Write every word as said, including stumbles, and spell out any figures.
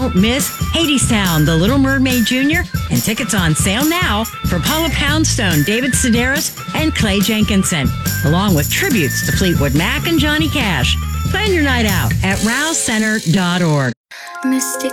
Don't miss Hadestown, The Little Mermaid Junior, and tickets on sale now for Paula Poundstone, David Sedaris, and Clay Jenkinson, along with tributes to Fleetwood Mac and Johnny Cash. Plan your night out at rouse center dot org. Mystic